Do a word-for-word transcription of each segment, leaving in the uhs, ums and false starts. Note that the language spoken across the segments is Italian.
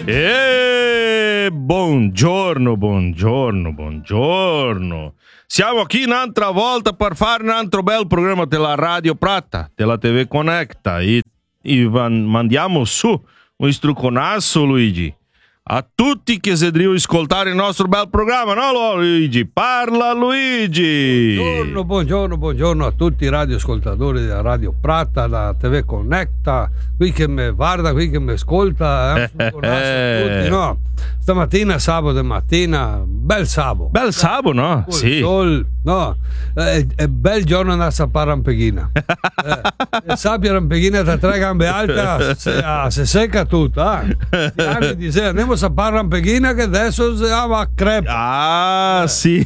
E buongiorno, buongiorno, buongiorno. Siamo qui un'altra volta per fare un altro bel programma della Radio Prata, della T V Connecta. E, e mandiamo su un struconasso, Luigi, a tutti che si devono ascoltare il nostro bel programma, no Luigi? Parla Luigi! Buongiorno, buongiorno, buongiorno a tutti i radioascoltatori della Radio Prata, da T V Connecta, qui che mi guarda, qui che mi ascolta, eh, eh, tutti, no? Stamattina, sabato mattina, bel sabato. Bel sabato, no? Col Sì. Sol, no? È, è bel giorno da sapere Rampeghina. eh, sappia Rampeghina da tre gambe alte, se, ah, se secca tutta. Eh. Anni di sera, andiamo a sapere Rampeghina che adesso si chiama crepa. Ah, eh. sì.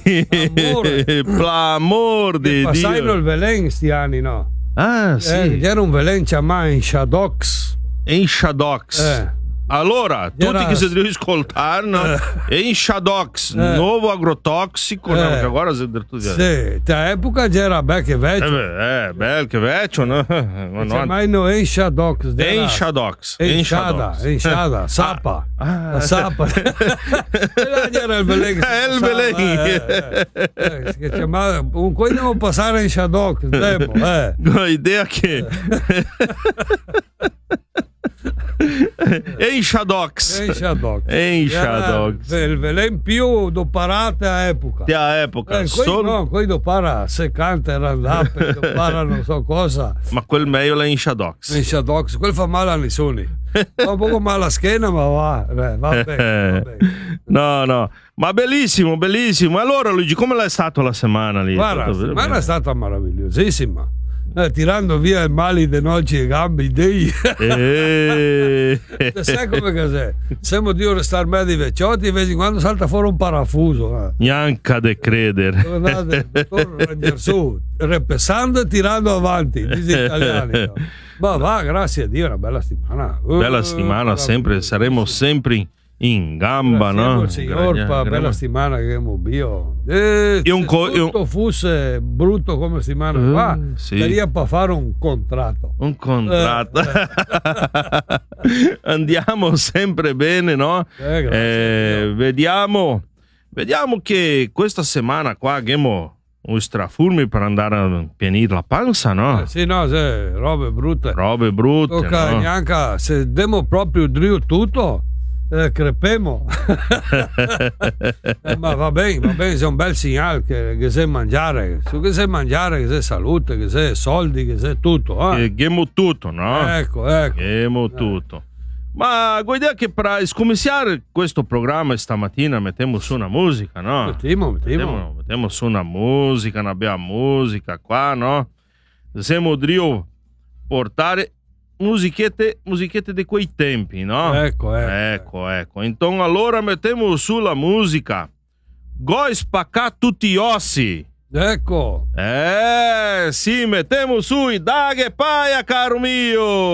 L'amor di Dio. Passaino il velen sti anni, no? Ah, sì. Eh, c'era un velen chiamato in Shadox. In Shadox. Eh. Allora, tutti Era... che si devono ascoltare, no? E in Shadox, eh. nuovo agrotossico, eh. no? Che agora si tutti. Sì, da epoca c'era bel che vecchio. Eh, beh, eh, bel che vecchio, no? Ma no, mai no, in Shadox. In Shadox. In Shada, in Shada, Sapa. Ah, ah. Sapa. Là c'era il Beleng. Eh, il Beleng. Eh, eh, eh, che chiamava, un poi devo passare in Shadox, devo, eh. No, idea che... E in Shadox. E in Shadox. E in Shadox. Il velen più doparate a epoca. A epoca. Eh, Solo... No, quelli dopara seccante, randape, dopara non so cosa. Ma quel meglio è in Shadox. In Shadox, quel fa male agli suoni. Fa un po' male alla schiena, ma va, eh, va, bene, va bene. No, no, ma bellissimo, bellissimo. Allora Luigi, come l'è stato la settimana lì? Guarda, la settimana è stata meravigliosissima. Eh, tirando via il male dei noci e gambe dei e... sai come cos'è? Siamo di restare meglio di vecchiotti, invece quando salta fuori un parafuso, eh. Neanche de credere. Tornare su, repessando e tirando avanti, gli italiani, no? Ma va, grazie a Dio, una bella settimana. Bella settimana, sempre, saremo sempre in gamba, grazie no? Il signor, gra- pa, bella settimana che abbiamo bio. Eh, se un co- tutto un... fosse brutto come settimana uh, fa, sì. Daria per fare un contratto. Un contratto. Eh. Andiamo sempre bene, no? Eh, grazie, eh, vediamo, vediamo che questa settimana qua abbiamo un strafurmi per andare a pienire la panza, no? Eh, sì, no, se, robe brutte. Robe brutte, Tocca no? Neanche, se demo proprio drio tutto, eh, crepemo. eh, ma va bene, va bene, è un bel segnale che, che sai mangiare, su che sai mangiare, che sai salute, che sai soldi, che sai tutto. Eh? Che gemo tutto, no? Ecco, ecco. Gemo eh. tutto. Ma guarda che per scominciare questo programma stamattina mettiamo su una musica, no? Mettiamo, mettiamo. Mettiamo, mettiamo su una musica, ne abbiamo musica qua, no? Siamo drio portare musichette, musichette di quei tempi, no? Ecco, ecco. Ecco, ecco. Então allora mettiamo su la musica. Goi spacca tutti gli ossi. Ecco. Eh, sì, mettiamo su i daghe paia, caro mio.